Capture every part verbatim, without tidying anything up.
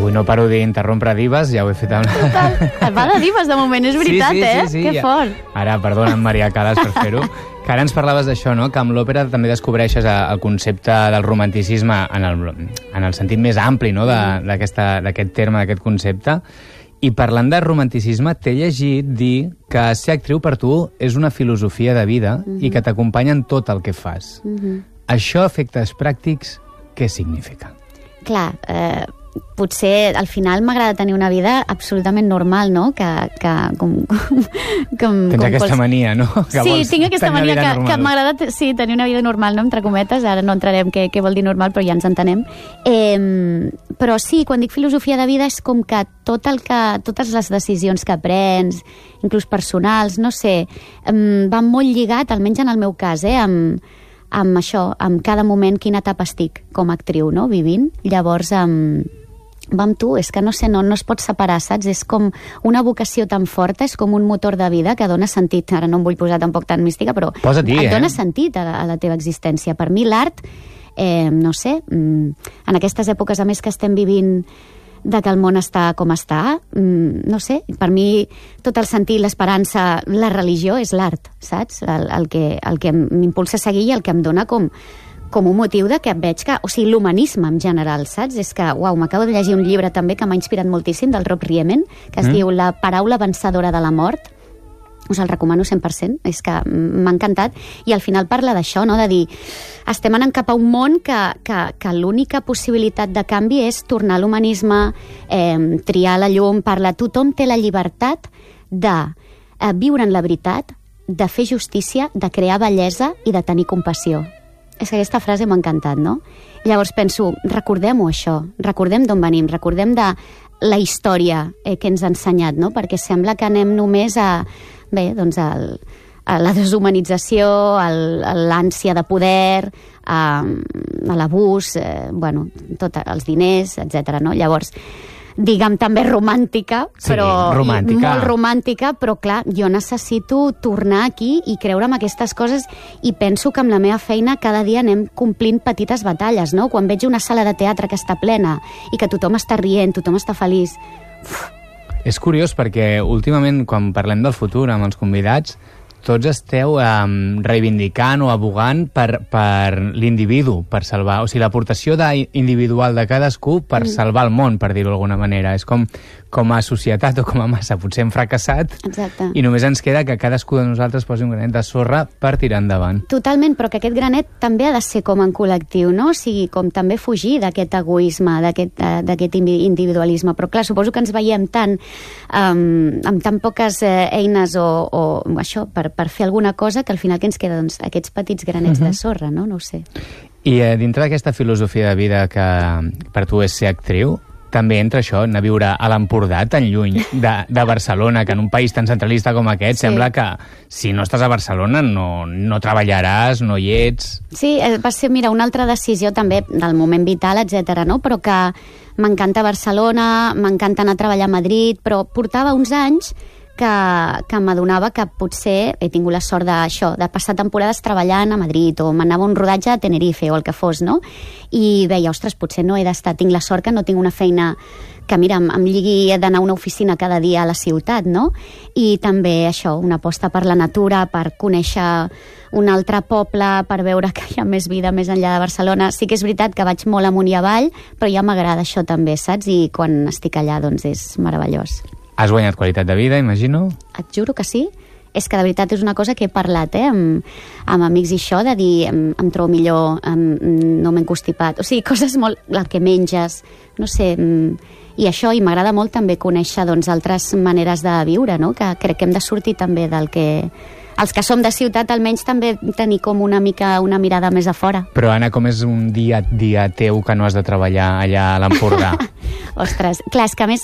Avui no paro d'interrompre divas, ja ho he fet amb... Total. Va de divas, de moment, és veritat, sí, sí, eh? Sí, sí, que ja. fort. Ara, perdona'm, Maria Calas, per fer-ho. Que ara ens parlaves d'això, no? Que amb l'òpera també descobreixes el concepte del romanticisme en el, en el sentit més ampli, no? d'aquest terme, d'aquest concepte. I parlant de romanticisme, t'he llegit dir que ser actriu per tu és una filosofia de vida mm-hmm. i que t'acompanya en tot el que fas. Mm-hmm. Això, a efectes pràctics, què significa? Clar, eh, potser al final m'agrada tenir una vida absolutament normal, no? Que, que, com, com, Tens com aquesta pots... mania, no? Que sí, tinc aquesta mania que, que m'agrada sí, tenir una vida normal, no? Entre cometes, ara no entrarem què, què vol dir normal, però ja ens entenem. Eh, però sí, quan dic filosofia de vida és com que tot el que totes les decisions que prens, inclús personals, no sé, eh, van molt lligat, almenys en el meu cas, eh, amb amb això, amb cada moment quina etapa estic com a actriu, no?, vivint. Llavors, amb, amb tu, és que no sé, no, no es pot separar, saps? És com una vocació tan forta, és com un motor de vida que dona sentit. Ara no em vull posar tampoc tan mística, però Posa-t'hi, et dona eh? sentit a la, a la teva existència. Per mi l'art, eh, no sé, en aquestes èpoques, a més que estem vivint de que el món està com està, no sé, per mi tot el sentit, l'esperança, la religió és l'art, saps? El, el que, el que m'impulsa a seguir i el que em dona com, com un motiu de que veig que... O sigui, l'humanisme en general, saps? És que, uau, m'acabo de llegir un llibre també que m'ha inspirat moltíssim, del Rob Riemen, que es mm. diu La paraula vencedora de la mort. Us el recomano cent per cent, és que m'ha encantat, i al final parla d'això, no? De dir, estem anant cap a un món que, que, que l'única possibilitat de canvi és tornar a l'humanisme, eh, triar la llum, parla, tothom té la llibertat de eh, viure en la veritat, de fer justícia, de crear bellesa i de tenir compassió. És que aquesta frase m'ha encantat, no? Llavors penso, recordem-ho això, recordem d'on venim, recordem de la història eh, que ens ha ensenyat, no? Perquè sembla que anem només a... Bé, doncs el, a la deshumanització, l'ànsia de poder, a, a l'abús, eh, bueno, tot, els diners, etcètera, no? Llavors, diguem també romàntica, sí, però romàntica. molt romàntica, però clar, jo necessito tornar aquí i creure en aquestes coses, i penso que amb la meva feina cada dia anem complint petites batalles, no? Quan veig una sala de teatre que està plena i que tothom està rient, tothom està feliç... Uf. És curiós perquè últimament, quan parlem del futur amb els convidats, tots esteu um, reivindicant o abogant per, per l'individu, per salvar... O sigui, l'aportació individual de cadascú per mm. salvar el món, per dir-ho d'alguna manera. És com, com a societat o com a massa potser hem fracassat. Exacte. I només ens queda que cadascú de nosaltres posi un granet de sorra per tirar endavant. Totalment, però que aquest granet també ha de ser com en col·lectiu, no? O sigui, com també fugir d'aquest egoisme, d'aquest individualisme. Però clar, suposo que ens veiem tant um, amb tan poques eh, eines o, o això, per per fer alguna cosa, que al final que ens queda, doncs, aquests petits granets uh-huh. de sorra, no? No ho sé. I eh, dintre d'aquesta filosofia de vida que per tu és ser actriu, també entra això, anar a viure a l'Empordà tan lluny de, de Barcelona, que en un país tan centralista com aquest, sí. Sembla que si no estàs a Barcelona no, no treballaràs, no hi ets... Sí, va ser, mira, una altra decisió també del moment vital, etcètera, no? Però que m'encanta Barcelona, m'encanta anar a treballar a Madrid, però portava uns anys que, que m'adonava que potser he tingut la sort d'això, de passar temporades treballant a Madrid, o m'anava un rodatge a Tenerife o el que fos, no? I veia, ostres, potser no he d'estar, tinc la sort que no tinc una feina que, mira, em, em lligui d'anar a una oficina cada dia a la ciutat, no? I també això, una aposta per la natura, per conèixer un altre poble, per veure que hi ha més vida més enllà de Barcelona. Sí que és veritat que vaig molt amunt i avall, però ja m'agrada això també, saps? I quan estic allà, doncs, és meravellós. Has guanyat qualitat de vida, imagino? Et juro que sí. És que de veritat és una cosa que he parlat eh, amb, amb amics i això, de dir em, em trobo millor, em, no m'he constipat. O sigui, coses molt... el que menges, no sé... Em, i això, i m'agrada molt també conèixer doncs, altres maneres de viure, no? Que crec que hem de sortir també del que... Els que som de ciutat, almenys, també tenir com una mica una mirada més a fora. Però, Anna, com és un dia a dia teu que no has de treballar allà a l'Empordà? Ostres, clar, és que a més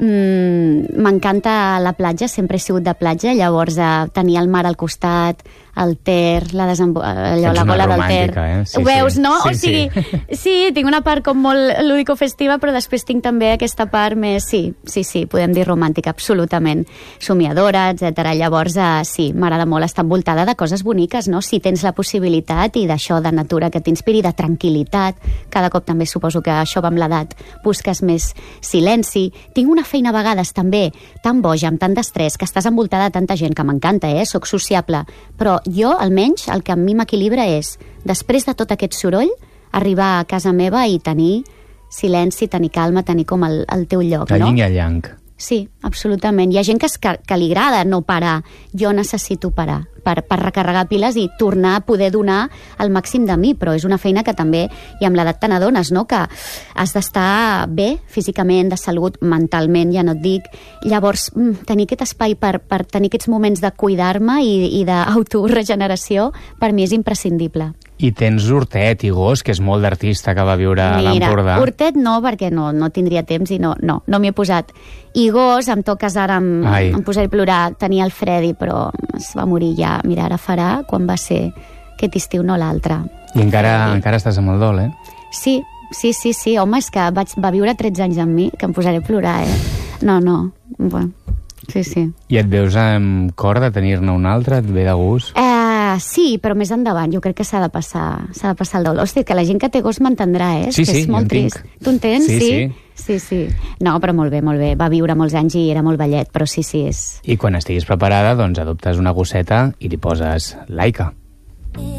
m'encanta mm, la platja, sempre he sigut de platja, llavors eh, tenir el mar al costat, el Ter, la, desembo... allò, la bola del Ter. Eh? Sí, ho veus, sí. no? Sí, o sigui, sí. sí, tinc una part com molt lúdico-festiva, però després tinc també aquesta part més, sí, sí, sí, podem dir romàntica, absolutament, somiadora, etcètera. Llavors, eh, sí, m'agrada molt estar envoltada de coses boniques, no? Si tens la possibilitat, i d'això de natura que t'inspiri, de tranquil·litat, cada cop també suposo que això va amb l'edat, busques més silenci. Tinc una feina a vegades també tan boja, amb tant d'estrès, que estàs envoltada de tanta gent, que m'encanta, eh? Soc sociable. Però jo, almenys, el que a mi m'equilibra és, després de tot aquest soroll, arribar a casa meva i tenir silenci, tenir calma, tenir com el, el teu lloc, el no? yin i el yang. Sí, absolutament. Hi ha gent que, es, que, que li agrada no parar. Jo necessito parar per, per recarregar piles i tornar a poder donar el màxim de mi, però és una feina que també, i amb l'edat te n'adones, no?, que has d'estar bé físicament, de salut, mentalment, ja no et dic. Llavors, tenir aquest espai per, per tenir aquests moments de cuidar-me i, i d'autoregeneració, per mi és imprescindible. I tens Hortet i Gos, que és molt d'artista que va viure a l'Empordà. Mira, Hortet no, perquè no, no tindria temps i no, no, no m'hi he posat. I Gos, em toques ara, em, em posaré a plorar, tenia el Freddy, però es va morir ja. Mira, ara farà quan va ser aquest estiu, no l'altre. I encara, encara estàs amb el dol, eh? Sí, sí, sí, sí. Home, és que vaig, va viure tretze anys amb mi, que em posaré a plorar, eh? No, no, bueno, sí, sí. I et veus amb cor de tenir-ne un altre? Et ve de gust? Eh, sí, però més endavant. Jo crec que s'ha de passar s'ha de passar el dol. Hosti, que la gent que té gos m'entendrà, eh? Sí, que sí, és molt trist. tinc. Tu en tens? Sí, sí. Sí, sí. No, però molt bé, molt bé. Va viure molts anys i era molt vellet, però sí, sí, és... I quan estiguis preparada, doncs adoptes una gosseta i li poses Laika.